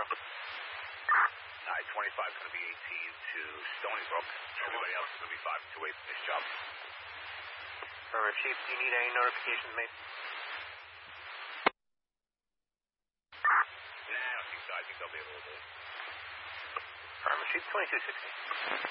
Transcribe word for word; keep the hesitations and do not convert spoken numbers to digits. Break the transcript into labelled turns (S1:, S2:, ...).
S1: Alright, twenty-five is going to be eighteen to Stony Brook. Everybody else is going to be five two eight for this job.
S2: Affirmative, Chief. Do you need any notifications made?
S1: Nah, I don't think so. I think they'll be able to do it.
S2: Affirmative, Chief. twenty-two sixty.